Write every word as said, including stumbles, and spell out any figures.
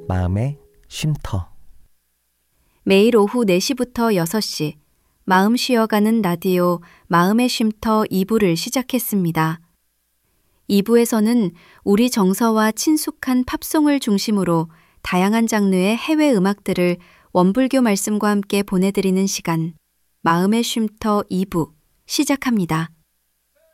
마음의 쉼터. 매일 오후 네 시부터 여섯 시 마음 쉬어가는 라디오 마음의 쉼터 이 부를 시작했습니다. 이 부에서는 우리 정서와 친숙한 팝송을 중심으로 다양한 장르의 해외 음악들을 원불교 말씀과 함께 보내드리는 시간 마음의 쉼터 이 부 시작합니다.